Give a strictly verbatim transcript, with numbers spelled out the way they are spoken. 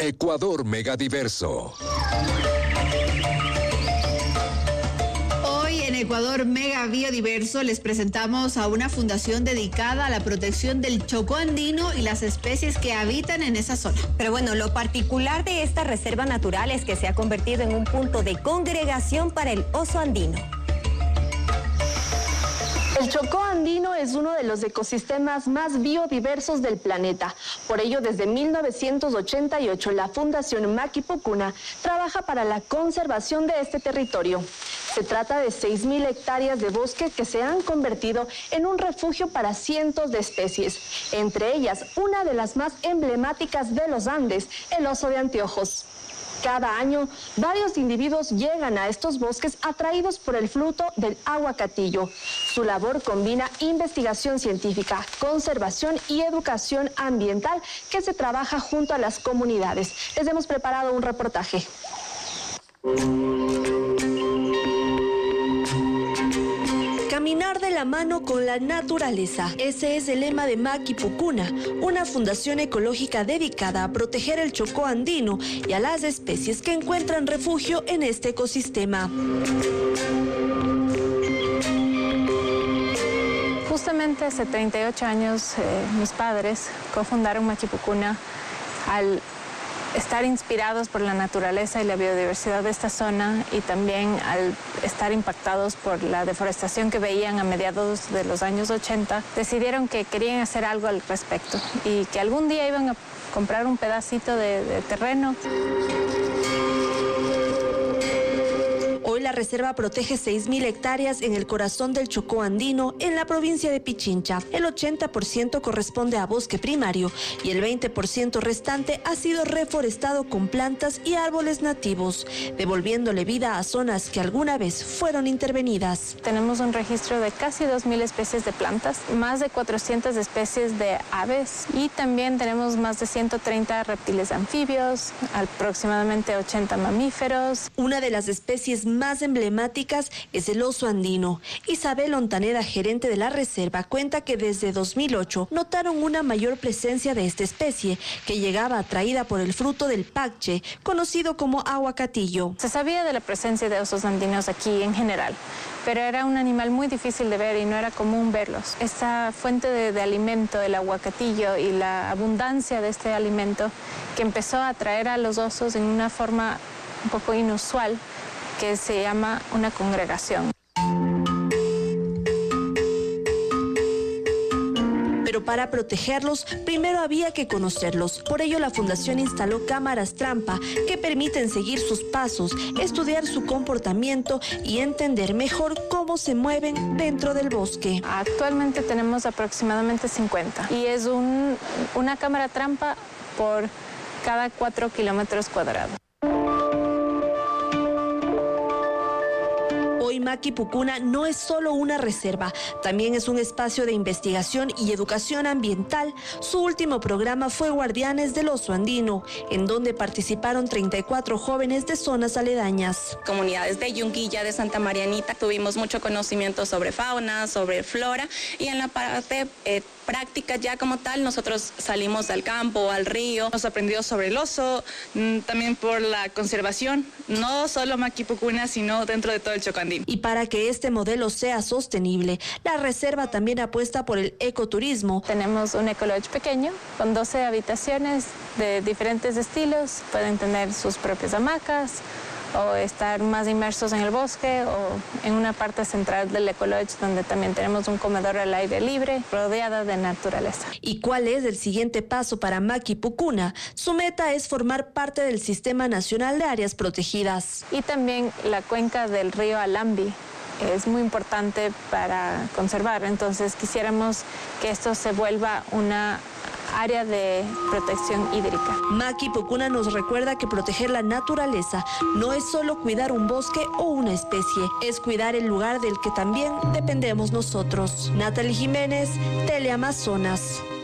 Ecuador Megadiverso. Hoy en Ecuador Mega Biodiverso les presentamos a una fundación dedicada a la protección del chocó andino y las especies que habitan en esa zona. Pero bueno, lo particular de esta reserva natural es que se ha convertido en un punto de congregación para el oso andino. El chocó andino es uno de los ecosistemas más biodiversos del planeta. Por ello, desde mil novecientos ochenta y ocho, la Fundación Maquipucuna trabaja para la conservación de este territorio. Se trata de seis mil hectáreas de bosque que se han convertido en un refugio para cientos de especies, entre ellas una de las más emblemáticas de los Andes, el oso de anteojos. Cada año, varios individuos llegan a estos bosques atraídos por el fruto del aguacatillo. Su labor combina investigación científica, conservación y educación ambiental que se trabaja junto a las comunidades. Les hemos preparado un reportaje. Caminar de la mano con la naturaleza. Ese es el lema de Maquipucuna, una fundación ecológica dedicada a proteger el chocó andino y a las especies que encuentran refugio en este ecosistema. Justamente hace treinta y ocho años eh, mis padres cofundaron Maquipucuna al estar inspirados por la naturaleza y la biodiversidad de esta zona y también al estar impactados por la deforestación que veían a mediados de los años ochenta, decidieron que querían hacer algo al respecto y que algún día iban a comprar un pedacito de, de terreno. Hoy la reserva protege seis mil hectáreas en el corazón del chocó andino en la provincia de Pichincha. El ochenta por ciento corresponde a bosque primario y el veinte por ciento restante ha sido reforestado con plantas y árboles nativos, devolviéndole vida a zonas que alguna vez fueron intervenidas. Tenemos un registro de casi dos mil especies de plantas, más de cuatrocientas especies de aves y también tenemos más de ciento treinta reptiles anfibios, aproximadamente ochenta mamíferos. Una de las especies más emblemáticas es el oso andino. Isabel Ontaneda, gerente de la reserva, cuenta que desde dos mil ocho notaron una mayor presencia de esta especie, que llegaba atraída por el fruto del pacche, conocido como aguacatillo. Se sabía de la presencia de osos andinos aquí en general, pero era un animal muy difícil de ver y no era común verlos. Esta fuente de, de alimento, el aguacatillo y la abundancia de este alimento que empezó a atraer a los osos en una forma un poco inusual, que se llama una congregación. Pero para protegerlos, primero había que conocerlos. Por ello, la Fundación instaló cámaras trampa que permiten seguir sus pasos, estudiar su comportamiento y entender mejor cómo se mueven dentro del bosque. Actualmente tenemos aproximadamente cincuenta y es un, una cámara trampa por cada cuatro kilómetros cuadrados. Hoy Maquipucuna no es solo una reserva, también es un espacio de investigación y educación ambiental. Su último programa fue Guardianes del Oso Andino, en donde participaron treinta y cuatro jóvenes de zonas aledañas. Comunidades de Yunguilla, de Santa Marianita, tuvimos mucho conocimiento sobre fauna, sobre flora, y en la parte eh, práctica ya como tal, nosotros salimos al campo, al río. Hemos aprendido sobre el oso, también por la conservación, no solo Maquipucuna, sino dentro de todo el chocó andino. Y para que este modelo sea sostenible, la reserva también apuesta por el ecoturismo. Tenemos un ecolodge pequeño con doce habitaciones de diferentes estilos. Pueden tener sus propias hamacas o estar más inmersos en el bosque o en una parte central del ecolodge donde también tenemos un comedor al aire libre rodeada de naturaleza. ¿Y cuál es el siguiente paso para Maquipucuna? Su meta es formar parte del Sistema Nacional de Áreas Protegidas. Y también la cuenca del río Alambi es muy importante para conservar, entonces quisiéramos que esto se vuelva una área de protección hídrica. Maquipucuna nos recuerda que proteger la naturaleza no es solo cuidar un bosque o una especie, es cuidar el lugar del que también dependemos nosotros. Natalie Jiménez, Teleamazonas.